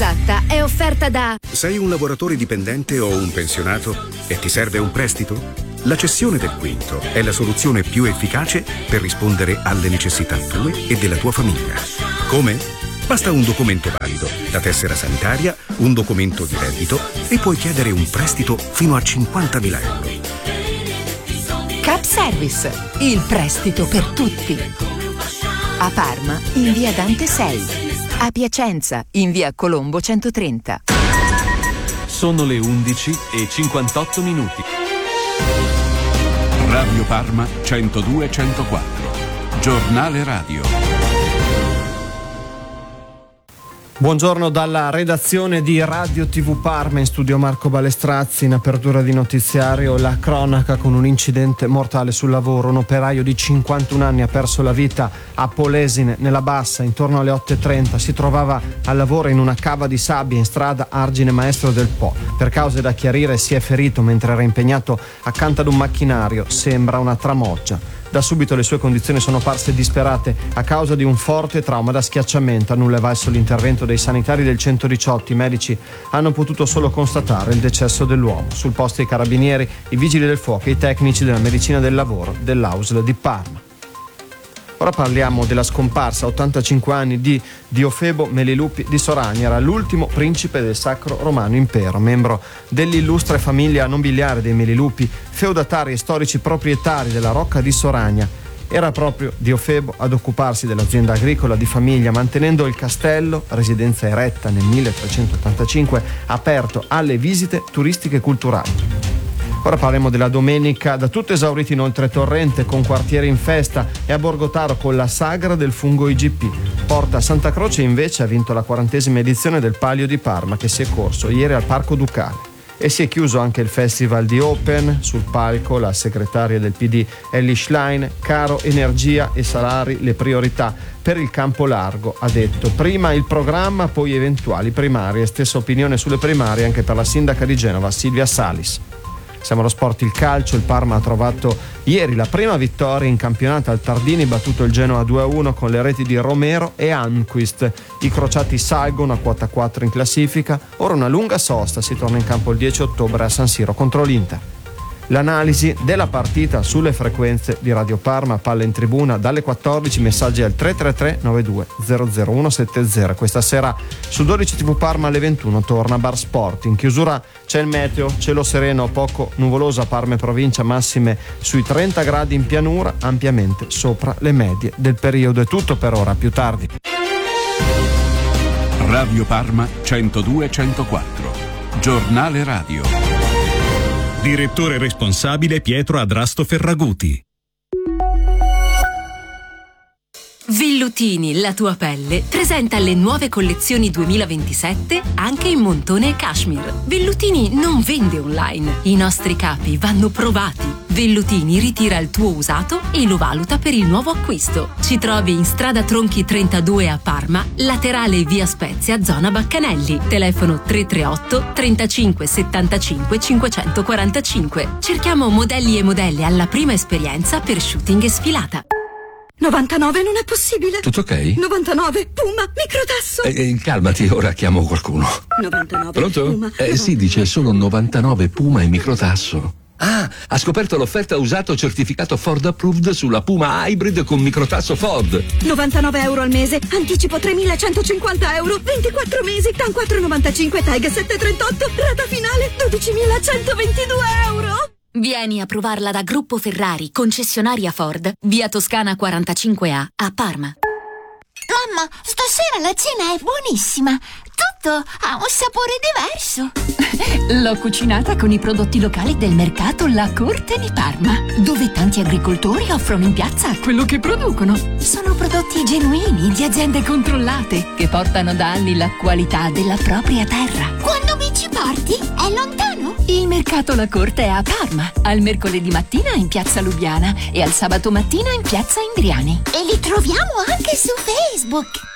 esatta è offerta da... Sei un lavoratore dipendente o un pensionato e ti serve un prestito? La cessione del quinto è la soluzione più efficace per rispondere alle necessità tue e della tua famiglia. Come? Basta un documento valido, la tessera sanitaria, un documento di reddito e puoi chiedere un prestito fino a 50.000 euro. Cap Service, il prestito per tutti. A Parma, in via Dante 6. A Piacenza, in via Colombo 130. Sono le 11:58. Radio Parma 102-104. Giornale radio. Buongiorno dalla redazione di Radio TV Parma, in studio Marco Balestrazzi. In apertura di notiziario la cronaca con un incidente mortale sul lavoro. Un operaio di 51 anni ha perso la vita a Polesine, nella Bassa, intorno alle 8:30. Si trovava al lavoro in una cava di sabbia in strada Argine Maestro del Po. Per cause da chiarire si è ferito mentre era impegnato accanto ad un macchinario. Sembra una tramoggia. Da subito le sue condizioni sono parse disperate a causa di un forte trauma da schiacciamento. A nulla è valso l'intervento dei sanitari del 118. I medici hanno potuto solo constatare il decesso dell'uomo. Sul posto i carabinieri, i vigili del fuoco e i tecnici della medicina del lavoro dell'AUSL di Parma. Ora parliamo della scomparsa a 85 anni di Diofebo Melilupi di Soragna. Era l'ultimo principe del Sacro Romano Impero, membro dell'illustre famiglia nobiliare dei Melilupi, feudatari e storici proprietari della Rocca di Soragna. Era proprio Diofebo ad occuparsi dell'azienda agricola di famiglia, mantenendo il castello, residenza eretta nel 1385, aperto alle visite turistiche e culturali. Ora parliamo della domenica, da tutto esauriti in Oltretorrente con quartiere in festa, e a Borgotaro con la sagra del fungo IGP. Porta Santa Croce invece ha vinto la 40ª edizione del Palio di Parma, che si è corso ieri al Parco Ducale. E si è chiuso anche il Festival di Open. Sul palco la segretaria del PD Elly Schlein: caro energia e salari le priorità per il campo largo, ha detto. Prima il programma, poi eventuali primarie. Stessa opinione sulle primarie anche per la sindaca di Genova Silvia Salis. Siamo allo sport, il calcio. Il Parma ha trovato ieri la prima vittoria in campionato al Tardini, battuto il Genoa 2-1 con le reti di Romero e Anquist. I crociati salgono a quota 4 in classifica. Ora una lunga sosta, si torna in campo il 10 ottobre a San Siro contro l'Inter. L'analisi della partita sulle frequenze di Radio Parma, palla in tribuna dalle 14, messaggi al 333 92 00170. Questa sera su 12 TV Parma alle 21 torna Bar Sport. In chiusura c'è il meteo, cielo sereno, poco nuvoloso a Parma e provincia, massime sui 30 gradi in pianura, ampiamente sopra le medie del periodo. È tutto per ora, più tardi. Radio Parma 102-104. Giornale radio. Direttore responsabile Pietro Adrasto Ferraguti. Vellutini, la tua pelle, presenta le nuove collezioni 2027 anche in montone e cashmere. Vellutini non vende online, i nostri capi vanno provati. Vellutini ritira il tuo usato e lo valuta per il nuovo acquisto. Ci trovi in strada Tronchi 32 a Parma, laterale via Spezia, zona Baccanelli. Telefono 338 35 75 545. Cerchiamo modelli e modelle alla prima esperienza per shooting e sfilata. 99 non è possibile. Tutto ok? 99 Puma microtasso. Calmati, ora chiamo qualcuno. 99 Pronto? Puma. Sì, dice solo 99 Puma e microtasso. Ah, ha scoperto l'offerta usato certificato Ford Approved sulla Puma Hybrid con microtasso Ford. 99 euro al mese, anticipo 3.150 euro, 24 mesi, TAN 4,95, TAG 7,38, rata finale 12.122 euro. Vieni a provarla da Gruppo Ferrari, concessionaria Ford, via Toscana 45A, a Parma. Mamma, stasera la cena è buonissima. Tutto ha un sapore diverso. L'ho cucinata con i prodotti locali del mercato La Corte di Parma, dove tanti agricoltori offrono in piazza quello che producono. Sono prodotti genuini di aziende controllate che portano da anni la qualità della propria terra. Quando mi ci porti? È lontano? Il mercato La Corte è a Parma, al mercoledì mattina in piazza Lubiana e al sabato mattina in piazza Indriani. E li troviamo anche su Facebook.